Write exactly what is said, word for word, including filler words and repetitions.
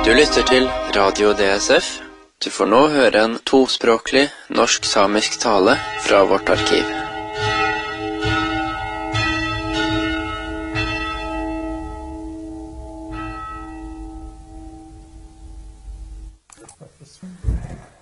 Du lytter til Radio D S F. Du får nå høre en tospråklig norsk-samisk tale fra vårt arkiv.